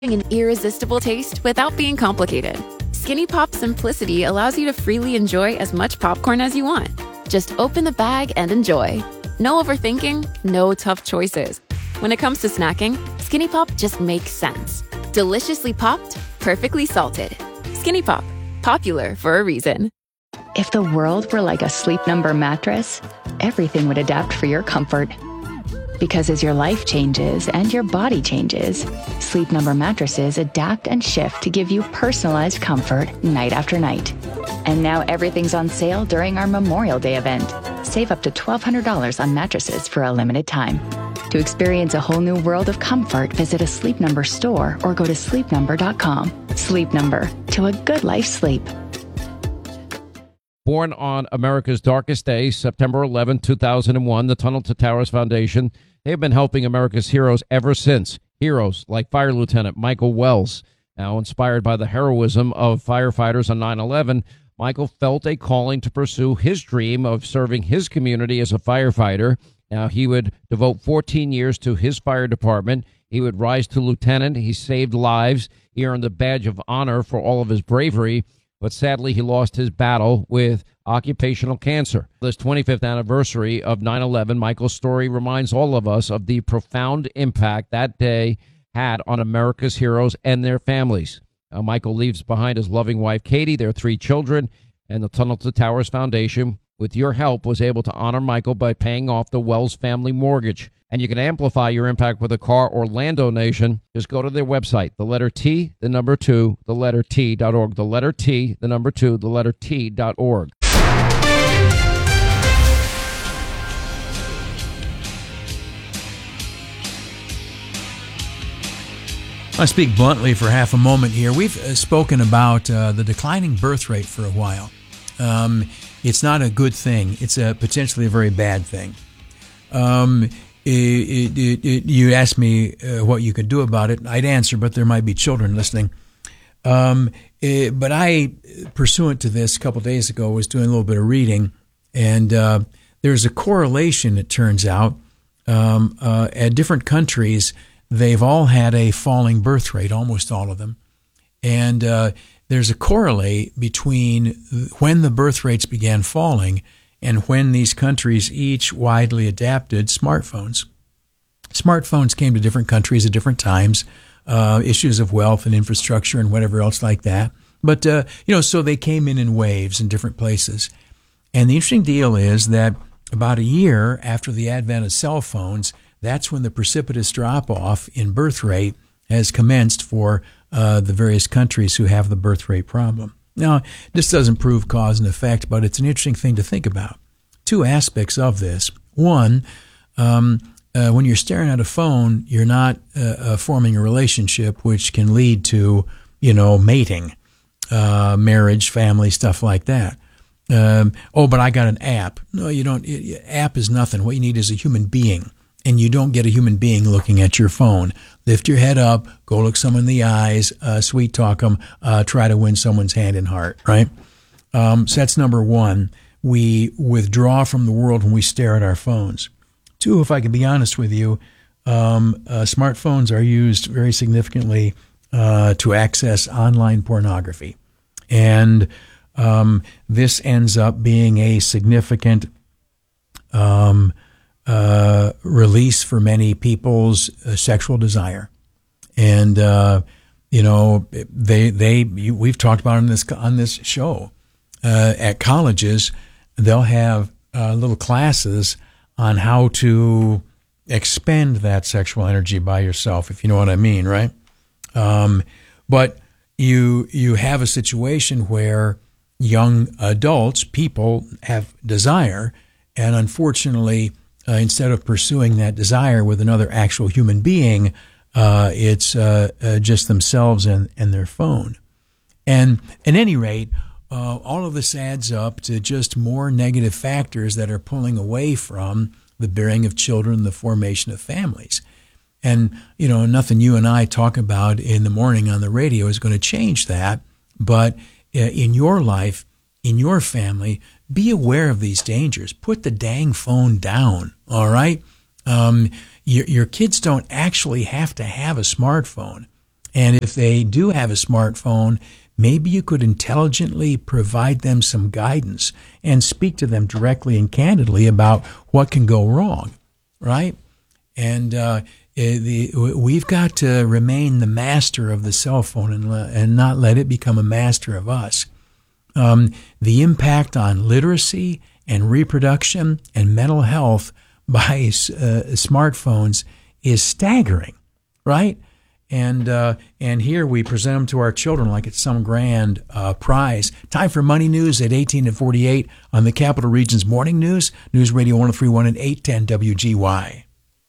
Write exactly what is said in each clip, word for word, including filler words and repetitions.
An irresistible taste without being complicated. Skinny Pop simplicity allows you to freely enjoy as much popcorn as you want. Just open the bag and enjoy. No overthinking, no tough choices. When it comes to snacking, Skinny Pop just makes sense. Deliciously popped, perfectly salted. Skinny Pop, popular for a reason. If the world were like a Sleep Number mattress, everything would adapt for your comfort. Because as your life changes and your body changes, Sleep Number mattresses adapt and shift to give you personalized comfort night after night. And now everything's on sale during our Memorial Day event. Save up to twelve hundred dollars on mattresses for a limited time. To experience a whole new world of comfort, visit a Sleep Number store or go to sleep number dot com. Sleep Number, to a good life sleep. Born on America's darkest day, September eleventh, two thousand one, the Tunnel to Towers Foundation, they have been helping America's heroes ever since. Heroes like Fire Lieutenant Michael Wells. Now inspired by the heroism of firefighters on nine eleven, Michael felt a calling to pursue his dream of serving his community as a firefighter. Now he would devote fourteen years to his fire department. He would rise to lieutenant. He saved lives. He earned the badge of honor for all of his bravery. But sadly, he lost his battle with occupational cancer. This twenty-fifth anniversary of nine eleven, Michael's story reminds all of us of the profound impact that day had on America's heroes and their families. Now, Michael leaves behind his loving wife, Katie, their three children, and the Tunnel to Towers Foundation, with your help, was able to honor Michael by paying off the Wells family mortgage. And you can amplify your impact with a car or land donation. Just go to their website, the letter T, the number two, the letter T dot org. The letter T, the number two, the letter T dot org. I'll speak bluntly for half a moment here. We've uh, spoken about uh, the declining birth rate for a while. Um, it's not a good thing. It's a potentially a very bad thing. Um, It, it, it, you asked me uh, what you could do about it. I'd answer, but there might be children listening. Um, it, but I, pursuant to this, a couple of days ago, was doing a little bit of reading, and uh, there's a correlation, it turns out. Um, uh, at different countries, they've all had a falling birth rate, almost all of them. And uh, there's a correlate between when the birth rates began falling and when these countries each widely adapted smartphones. Smartphones came to different countries at different times, uh, issues of wealth and infrastructure and whatever else like that. But, uh, you know, so they came in in waves in different places. And the interesting deal is that about a year after the advent of cell phones, that's when the precipitous drop-off in birth rate has commenced for uh, the various countries who have the birth rate problem. Now, this doesn't prove cause and effect, but it's an interesting thing to think about. Two aspects of this. One, um, uh, when you're staring at a phone, you're not uh, uh, forming a relationship, which can lead to, you know, mating, uh, marriage, family, stuff like that. Um, oh, but I got an app. No, you don't. It, app is nothing. What you need is a human being. And you don't get a human being looking at your phone. Lift your head up, go look someone in the eyes, uh, sweet talk them, uh, try to win someone's hand and heart, right? Um, so that's number one. We withdraw from the world when we stare at our phones. Two, if I can be honest with you, um, uh, smartphones are used very significantly uh, to access online pornography. And um, this ends up being a significant um Uh, release for many people's uh, sexual desire, and uh, you know they they you, we've talked about on this on this show. Uh, at colleges, they'll have uh, little classes on how to expend that sexual energy by yourself, if you know what I mean, right? Um, but you you have a situation where young adults, people have desire, and unfortunately, Uh, instead of pursuing that desire with another actual human being, uh, it's uh, uh, just themselves and, and their phone. And at any rate, uh, all of this adds up to just more negative factors that are pulling away from the bearing of children, the formation of families. And, you know, nothing you and I talk about in the morning on the radio is going to change that. But uh, in your life, in your family, be aware of these dangers. Put the dang phone down, all right? Um, your, your kids don't actually have to have a smartphone. And if they do have a smartphone, maybe you could intelligently provide them some guidance and speak to them directly and candidly about what can go wrong, right? And uh, the, we've got to remain the master of the cell phone and, and not let it become a master of us. Um, the impact on literacy and reproduction and mental health by uh, smartphones is staggering, right? And uh, and here we present them to our children like it's some grand uh, prize. Time for Money News at eighteen and forty-eight on the Capital Region's Morning News, News Radio one oh three point one and eight ten W G Y.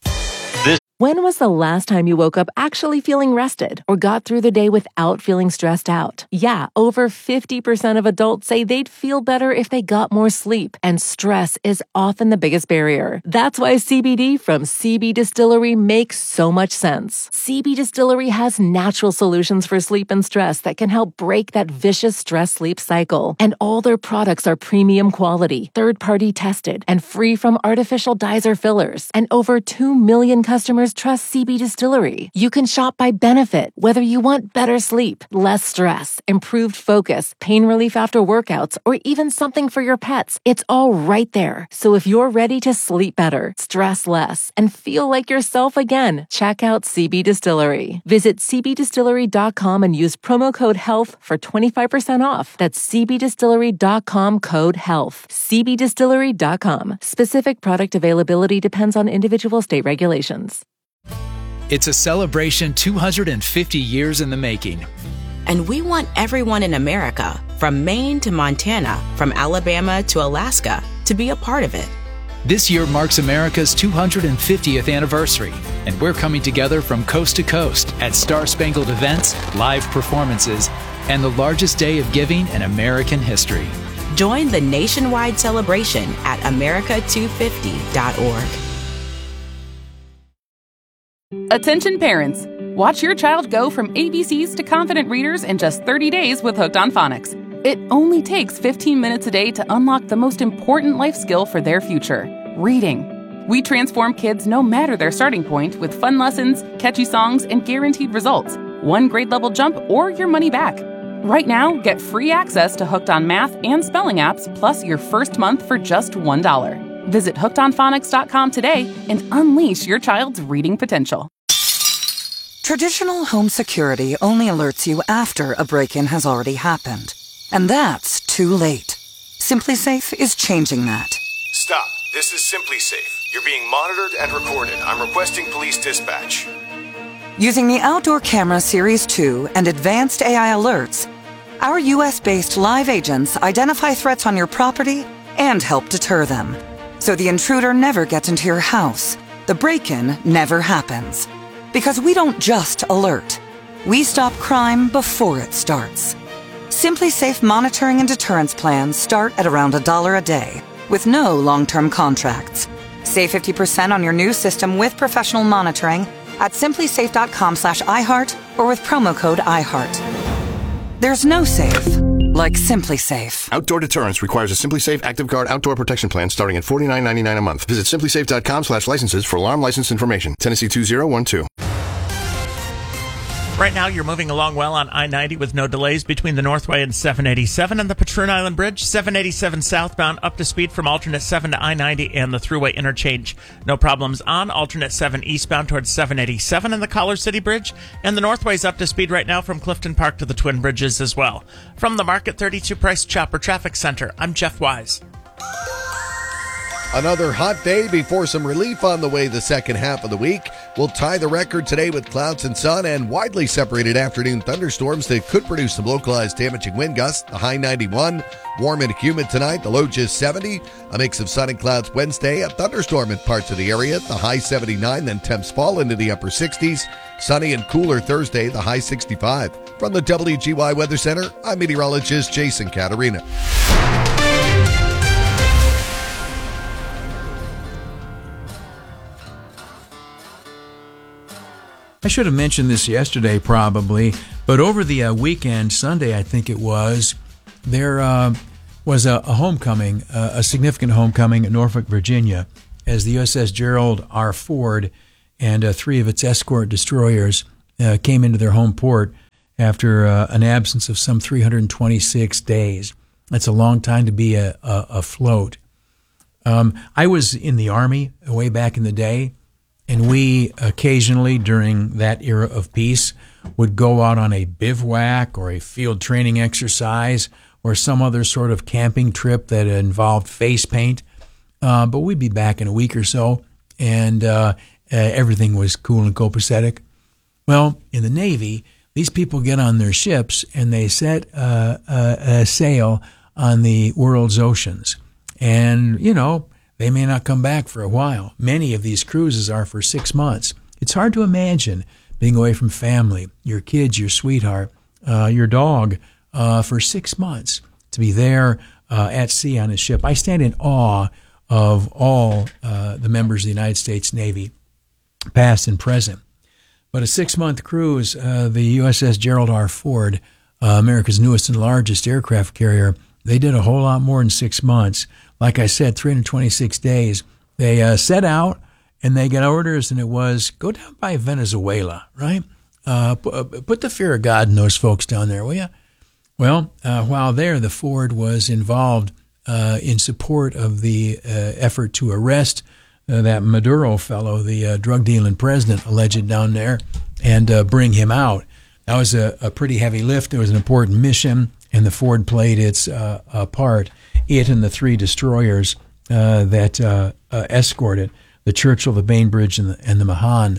When was the last time you woke up actually feeling rested or got through the day without feeling stressed out? Yeah, over fifty percent of adults say they'd feel better if they got more sleep, and stress is often the biggest barrier. That's why C B D from C B Distillery makes so much sense. C B Distillery has natural solutions for sleep and stress that can help break that vicious stress-sleep cycle. And all their products are premium quality, third-party tested, and free from artificial dyes or fillers. And over two million customers trust C B Distillery. You can shop by benefit, whether you want better sleep, less stress, improved focus, pain relief after workouts, or even something for your pets. It's all right there. So if you're ready to sleep better, stress less, and feel like yourself again, check out C B Distillery. Visit c b distillery dot com and use promo code HEALTH for twenty-five percent off. That's c b distillery dot com code HEALTH. c b distillery dot com. Specific product availability depends on individual state regulations. It's a celebration two hundred fifty years in the making. And we want everyone in America, from Maine to Montana, from Alabama to Alaska, to be a part of it. This year marks America's two hundred fiftieth anniversary, and we're coming together from coast to coast at Star-Spangled events, live performances, and the largest day of giving in American history. Join the nationwide celebration at america two fifty dot org. Attention parents! Watch your child go from A B Cs to confident readers in just thirty days with Hooked on Phonics. It only takes fifteen minutes a day to unlock the most important life skill for their future, reading. We transform kids no matter their starting point with fun lessons, catchy songs, and guaranteed results. One grade level jump or your money back. Right now, get free access to Hooked on Math and Spelling apps plus your first month for just one dollar. Visit hooked on phonics dot com today and unleash your child's reading potential. Traditional home security only alerts you after a break-in has already happened. And that's too late. SimpliSafe is changing that. Stop. This is SimpliSafe. You're being monitored and recorded. I'm requesting police dispatch. Using the Outdoor Camera Series two and advanced A I alerts, our U S-based live agents identify threats on your property and help deter them. So the intruder never gets into your house. The break-in never happens. Because we don't just alert. We stop crime before it starts. SimpliSafe monitoring and deterrence plans start at around a dollar a day, with no long-term contracts. Save fifty percent on your new system with professional monitoring at simplisafe.com slash iHeart or with promo code iHeart. There's no safe like SimpliSafe. Outdoor deterrence requires a SimpliSafe Active Guard outdoor protection plan starting at forty-nine ninety-nine a month. Visit simplisafe.com slash licenses for alarm license information. Tennessee two zero one two. Right now, you're moving along well on I ninety with no delays between the Northway and seven eighty-seven and the Patroon Island Bridge. seven eighty-seven southbound up to speed from alternate seven to I ninety and the Thruway interchange. No problems on alternate seven eastbound towards seven eighty-seven and the Collar City Bridge. And the Northway's up to speed right now from Clifton Park to the Twin Bridges as well. From the Market thirty-two Price Chopper Traffic Center, I'm Jeff Wise. Another hot day before some relief on the way the second half of the week. We'll tie the record today with clouds and sun and widely separated afternoon thunderstorms that could produce some localized damaging wind gusts. The high ninety-one. Warm and humid tonight. The low just seventy. A mix of sun and clouds Wednesday. A thunderstorm in parts of the area. The high seventy-nine. Then temps fall into the upper sixties. Sunny and cooler Thursday. The high sixty-five. From the W G Y Weather Center, I'm meteorologist Jason Caterina. I should have mentioned this yesterday probably, but over the uh, weekend, Sunday I think it was, there uh, was a, a homecoming, uh, a significant homecoming at Norfolk, Virginia, as the U S S Gerald R. Ford and uh, three of its escort destroyers uh, came into their home port after uh, an absence of some three hundred twenty-six days. That's a long time to be a, a, afloat. Um, I was in the Army way back in the day, and we occasionally, during that era of peace, would go out on a bivouac or a field training exercise or some other sort of camping trip that involved face paint. Uh, but we'd be back in a week or so, and uh, uh, everything was cool and copacetic. Well, in the Navy, these people get on their ships and they set uh, uh, a sail on the world's oceans. And, you know, they may not come back for a while. Many of these cruises are for six months. It's hard to imagine being away from family, your kids, your sweetheart, uh, your dog, uh, for six months to be there uh, at sea on a ship. I stand in awe of all uh, the members of the United States Navy, past and present. But a six-month cruise, uh, the U S S Gerald R. Ford, uh, America's newest and largest aircraft carrier, they did a whole lot more in six months. Like I said, three hundred twenty-six days. They uh, set out, and they got orders, and it was, go down by Venezuela, right? Uh, put the fear of God in those folks down there, will you? Well, uh, while there, the Ford was involved uh, in support of the uh, effort to arrest uh, that Maduro fellow, the uh, drug-dealing president, alleged down there, and uh, bring him out. That was a, a pretty heavy lift. It was an important mission, and the Ford played its uh, uh, part. It and the three destroyers uh, that uh, uh, escorted the Churchill, the Bainbridge, and the, and the Mahan.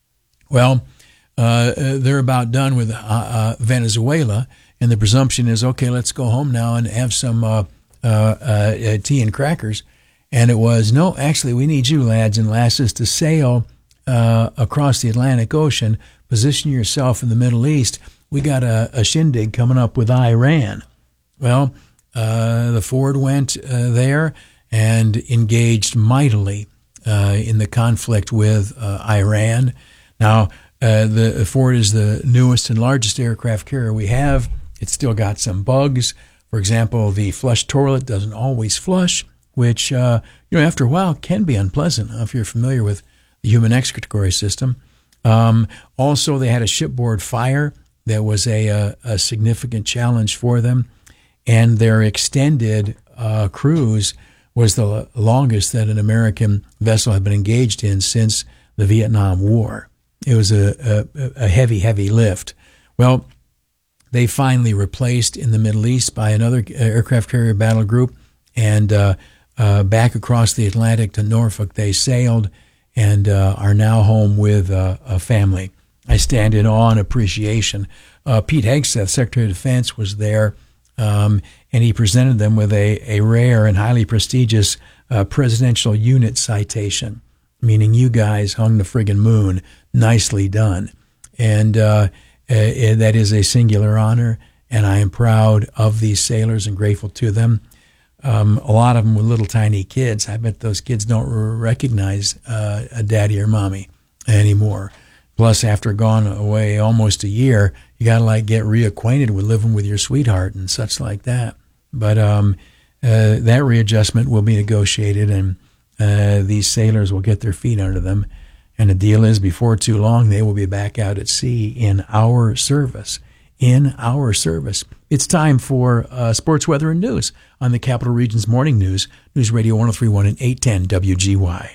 Well, uh, they're about done with uh, uh, Venezuela, and the presumption is, okay, let's go home now and have some uh, uh, uh, tea and crackers. And it was, no, actually, we need you, lads and lasses, to sail uh, across the Atlantic Ocean, position yourself in the Middle East. We got a, a shindig coming up with Iran. Well, uh, the Ford went uh, there and engaged mightily uh, in the conflict with uh, Iran. Now, uh, the Ford is the newest and largest aircraft carrier we have. It's still got some bugs. For example, the flush toilet doesn't always flush, which, uh, you know, after a while can be unpleasant if you're familiar with the human excretory system. Um, also, they had a shipboard fire that was a, a, a significant challenge for them, and their extended uh, cruise was the longest that an American vessel had been engaged in since the Vietnam War. It was a, a, a heavy, heavy lift. Well, they finally replaced in the Middle East by another aircraft carrier battle group, and uh, uh, back across the Atlantic to Norfolk they sailed and uh, are now home with uh, a family. I stand in awe and appreciation. Uh, Pete Hegseth, Secretary of Defense, was there, um, and he presented them with a, a rare and highly prestigious uh, Presidential Unit Citation, meaning you guys hung the friggin' moon. Nicely done. And uh, uh, that is a singular honor, and I am proud of these sailors and grateful to them. Um, a lot of them were little tiny kids. I bet those kids don't recognize uh, a daddy or mommy anymore. Plus, after gone away almost a year, you got to like get reacquainted with living with your sweetheart and such like that. But um, uh, that readjustment will be negotiated, and uh, these sailors will get their feet under them. And the deal is, before too long, they will be back out at sea in our service. In our service. It's time for uh, sports, weather, and news on the Capital Region's Morning News, News Radio one oh three point one and eight ten W G Y.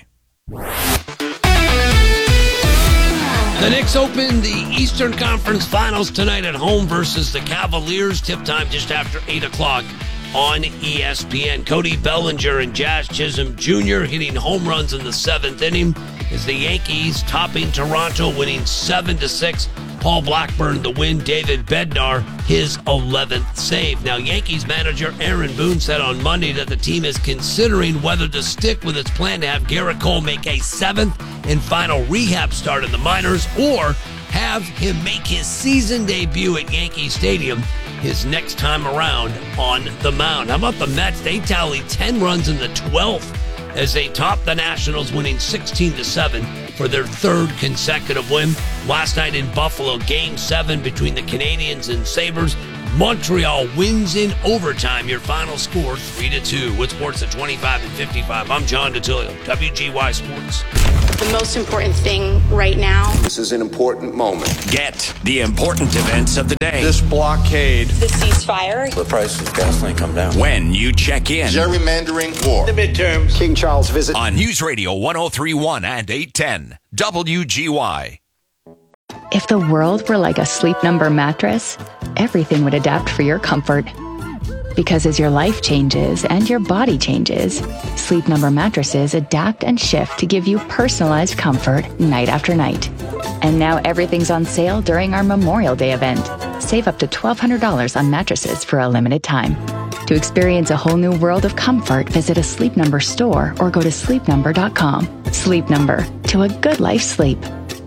The Knicks open the Eastern Conference Finals tonight at home versus the Cavaliers. Tip time just after eight o'clock on E S P N. Cody Bellinger and Jazz Chisholm Junior hitting home runs in the seventh inning as the Yankees topping Toronto, winning seven to six. Paul Blackburn the win. David Bednar his eleventh save. Now, Yankees manager Aaron Boone said on Monday that the team is considering whether to stick with its plan to have Garrett Cole make a seventh and final rehab start in the minors, or have him make his season debut at Yankee Stadium his next time around on the mound. How about the Mets? They tallied ten runs in the twelfth as they topped the Nationals, winning sixteen to seven for their third consecutive win. Last night in Buffalo, Game seven between the Canadians and Sabres. Montreal wins in overtime. Your final score, three to two. With sports at twenty-five and fifty-five, I'm John DeTilio, W G Y Sports. the most important thing right now. This is an important moment. Get the important events of the day. This blockade. The ceasefire. The price of gasoline come down. When you check in. Gerrymandering war. The midterms. King Charles visit. On News Radio one oh three point one and eight ten W G Y. If the world were like a Sleep Number mattress, everything would adapt for your comfort. Because as your life changes and your body changes, Sleep Number mattresses adapt and shift to give you personalized comfort night after night. And now everything's on sale during our Memorial Day event. Save up to twelve hundred dollars on mattresses for a limited time. To experience a whole new world of comfort, visit a Sleep Number store or go to sleep number dot com. Sleep Number, to a good life sleep.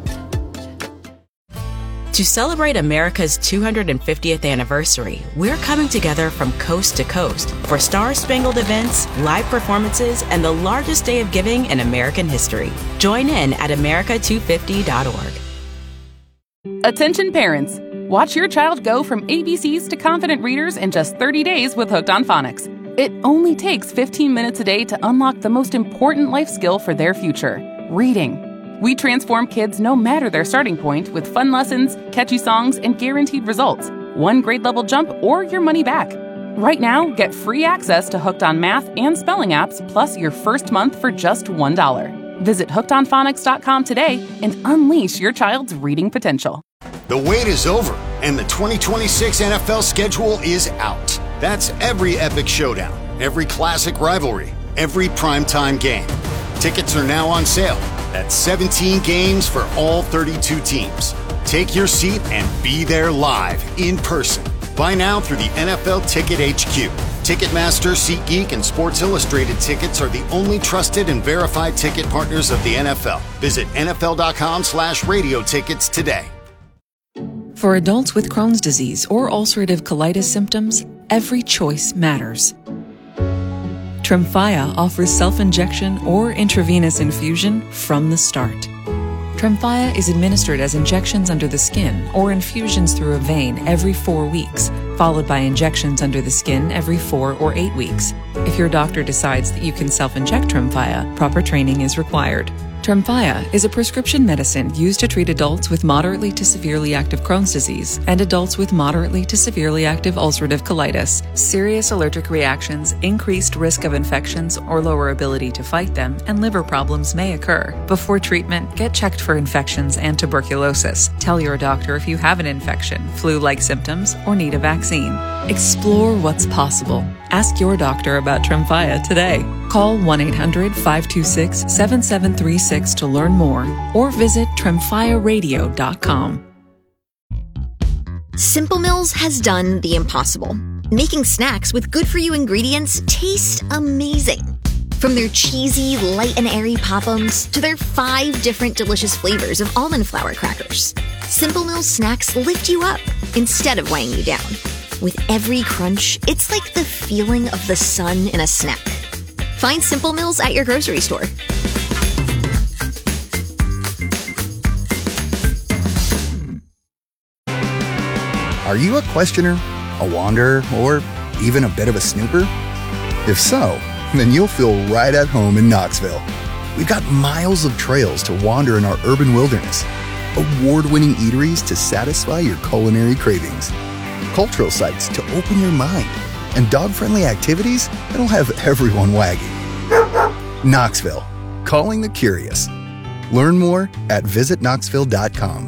To celebrate America's two hundred fiftieth anniversary, we're coming together from coast to coast for star-spangled events, live performances, and the largest day of giving in American history. Join in at america two fifty dot org. Attention parents! Watch your child go from A B Cs to confident readers in just thirty days with Hooked on Phonics. It only takes fifteen minutes a day to unlock the most important life skill for their future, reading. We transform kids no matter their starting point with fun lessons, catchy songs, and guaranteed results. One grade level jump or your money back. Right now, get free access to Hooked on Math and Spelling apps plus your first month for just one dollar. Visit hooked on phonics dot com today and unleash your child's reading potential. The wait is over, and the twenty twenty-six N F L schedule is out. That's every epic showdown, every classic rivalry, every primetime game. Tickets are now on sale. That's seventeen games for all thirty-two teams. Take your seat and be there live, in person. Buy now through the N F L Ticket H Q. Ticketmaster, SeatGeek, and Sports Illustrated tickets are the only trusted and verified ticket partners of the N F L. Visit N F L dot com slash radio tickets today. For adults with Crohn's disease or ulcerative colitis symptoms, every choice matters. Tremfya offers self-injection or intravenous infusion from the start. Tremfya is administered as injections under the skin or infusions through a vein every four weeks, followed by injections under the skin every four or eight weeks. If your doctor decides that you can self-inject Tremfya, proper training is required. Tremfya is a prescription medicine used to treat adults with moderately to severely active Crohn's disease and adults with moderately to severely active ulcerative colitis. Serious allergic reactions, increased risk of infections or lower ability to fight them, and liver problems may occur. Before treatment, get checked for infections and tuberculosis. Tell your doctor if you have an infection, flu-like symptoms, or need a vaccine. Explore what's possible. Ask your doctor about Tremfya today. Call one eight hundred five two six seven seven three six to learn more or visit tremfya radio dot com. Simple Mills has done the impossible, making snacks with good-for-you ingredients taste amazing. From their cheesy, light and airy Pop-Ums to their five different delicious flavors of almond flour crackers, Simple Mills snacks lift you up instead of weighing you down. With every crunch, it's like the feeling of the sun in a snack. Find Simple Mills at your grocery store. Are you a questioner, a wanderer, or even a bit of a snooper? If so, then you'll feel right at home in Knoxville. We've got miles of trails to wander in our urban wilderness, award-winning eateries to satisfy your culinary cravings, cultural sites to open your mind, and dog-friendly activities that'll have everyone wagging. Knoxville, calling the curious. Learn more at visit knoxville dot com.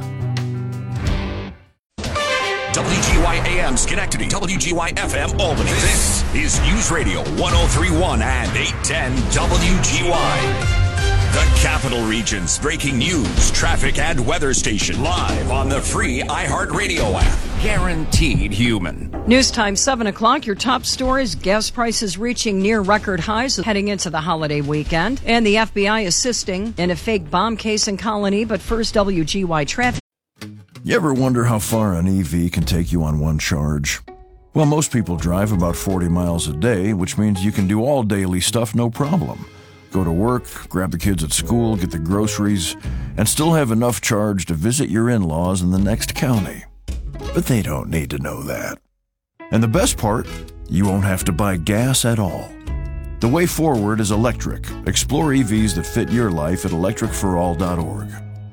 W G Y A M Schenectady, W G Y F M Albany. This is News Radio one oh three point one and eight ten W G Y. The Capital Region's breaking news, traffic, and weather station live on the free iHeartRadio app. Guaranteed human. News time, seven o'clock. Your top stories, gas prices reaching near record highs heading into the holiday weekend. And the F B I assisting in a fake bomb case in Colony. But first, W G Y traffic. You ever wonder how far an E V can take you on one charge? Well, most people drive about forty miles a day, which means you can do all daily stuff no problem. Go to work, grab the kids at school, get the groceries, and still have enough charge to visit your in-laws in the next county. But they don't need to know that. And the best part, you won't have to buy gas at all. The way forward is electric. Explore E Vs that fit your life at electric for all dot org.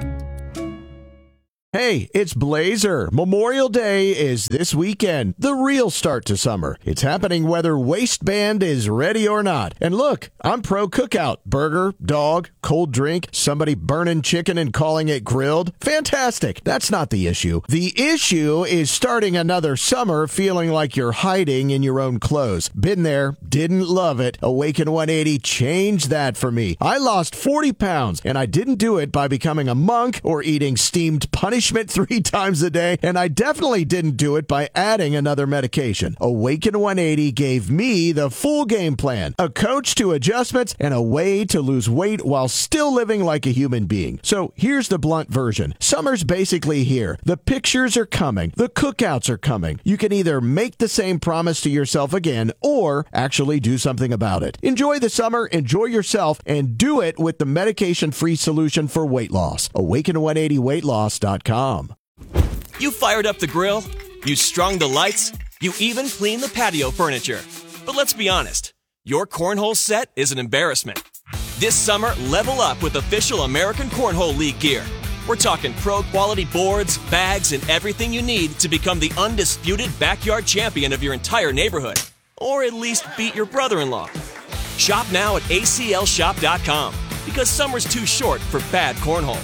Hey, it's Blazer. Memorial Day is this weekend, the real start to summer. It's happening whether waistband is ready or not. And look, I'm pro cookout. Burger, dog, cold drink, somebody burning chicken and calling it grilled. Fantastic. That's not the issue. The issue is starting another summer feeling like you're hiding in your own clothes. Been there, didn't love it. Awaken one eighty changed that for me. I lost forty pounds, and I didn't do it by becoming a monk or eating steamed punishment three times a day, and I definitely didn't do it by adding another medication. Awaken one eighty gave me the full game plan, a coach to adjustments, and a way to lose weight while still living like a human being. So here's the blunt version. Summer's basically here. The pictures are coming. The cookouts are coming. You can either make the same promise to yourself again or actually do something about it. Enjoy the summer, enjoy yourself, and do it with the medication-free solution for weight loss. awaken one eighty weight loss dot com. You fired up the grill, you strung the lights, you even cleaned the patio furniture. But let's be honest, your cornhole set is an embarrassment. This summer, level up with official American Cornhole League gear. We're talking pro-quality boards, bags, and everything you need to become the undisputed backyard champion of your entire neighborhood. Or at least beat your brother-in-law. Shop now at A C L shop dot com because summer's too short for bad cornhole.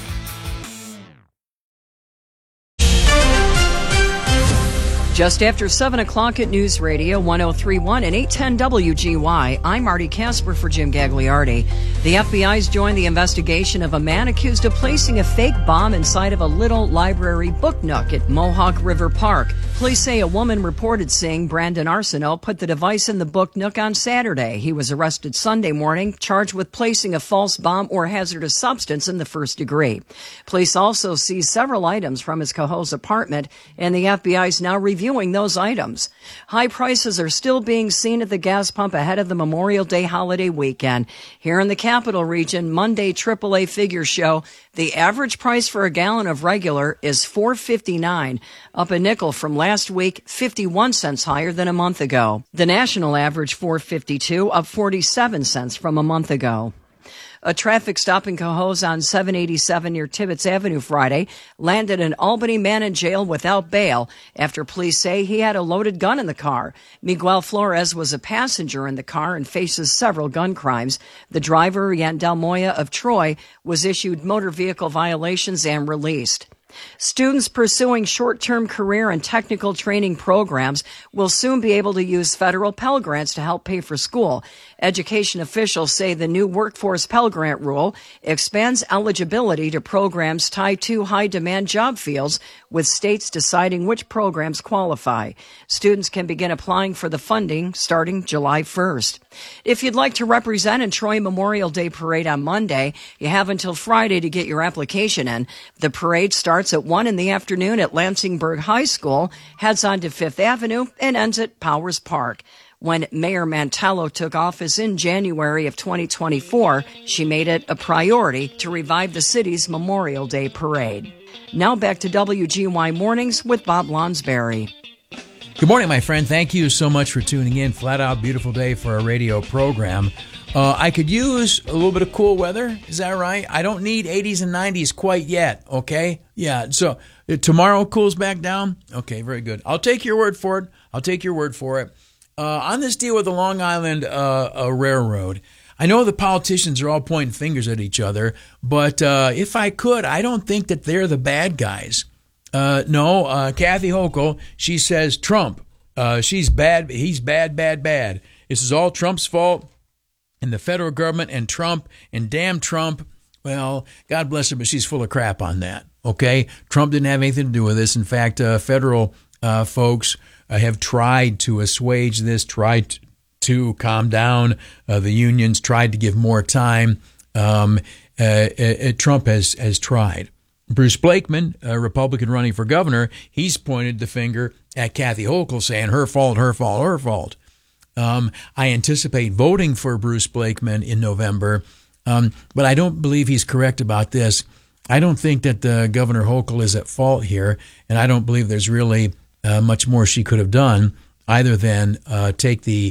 Just after seven o'clock at News Radio one oh three point one and eight ten W G Y, I'm Marty Casper for Jim Gagliardi. The F B I's joined the investigation of a man accused of placing a fake bomb inside of a little library book nook at Mohawk River Park. Police say a woman reported seeing Brandon Arsenault put the device in the book nook on Saturday. He was arrested Sunday morning, charged with placing a false bomb or hazardous substance in the first degree. Police also seized several items from his Cohoes apartment, and the F B I is now reviewing those items. High prices are still being seen at the gas pump ahead of the Memorial Day holiday weekend. Here in the Capital Region, Monday triple A figures show the average price for a gallon of regular is four fifty-nine, up a nickel from last week, fifty-one cents higher than a month ago. The national average four fifty-two, up forty-seven cents from a month ago. A traffic stop in Cohoes on seven eighty-seven near Tibbetts Avenue Friday landed an Albany man in jail without bail after police say he had a loaded gun in the car. Miguel Flores was a passenger in the car and faces several gun crimes. The driver, Yandel Moya of Troy, was issued motor vehicle violations and released. Students pursuing short-term career and technical training programs will soon be able to use federal Pell Grants to help pay for school. Education officials say the new workforce Pell Grant rule expands eligibility to programs tied to high-demand job fields, with states deciding which programs qualify. Students can begin applying for the funding starting July first. If you'd like to represent in Troy Memorial Day Parade on Monday, you have until Friday to get your application in. The parade starts at one in the afternoon at Lansingburg High School, heads on to Fifth Avenue, and ends at Powers Park. When Mayor Mantello took office in January of twenty twenty-four, she made it a priority to revive the city's Memorial Day Parade. Now back to W G Y Mornings with Bob Lonsberry. Good morning, my friend. Thank you so much for tuning in. Flat out beautiful day for a radio program. Uh, I could use a little bit of cool weather. Is that right? I don't need eighties and nineties quite yet, okay? Yeah, so uh, tomorrow cools back down? Okay, very good. I'll take your word for it. I'll take your word for it. Uh, on this deal with the Long Island uh, uh, Railroad, I know the politicians are all pointing fingers at each other, but uh, if I could, I don't think that they're the bad guys. Uh, no, uh, Kathy Hochul, she says Trump. Uh, she's bad. He's bad, bad, bad. This is all Trump's fault and the federal government and Trump and damn Trump. Well, God bless her, but she's full of crap on that. Okay, Trump didn't have anything to do with this. In fact, uh, federal uh, folks uh, have tried to assuage this, tried to calm down uh, the unions, tried to give more time. Um, uh, uh, Trump has has tried. Bruce Blakeman, a Republican running for governor, he's pointed the finger at Kathy Hochul, saying her fault, her fault, her fault. Um, I anticipate voting for Bruce Blakeman in November, um, but I don't believe he's correct about this. I don't think that uh, Governor Hochul is at fault here, and I don't believe there's really uh, much more she could have done other than uh, take the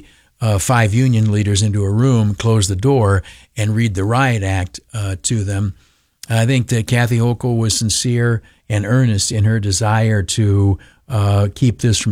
uh, five union leaders into a room, close the door, and read the riot act uh, to them. I think that Kathy Hochul was sincere and earnest in her desire to uh, keep this from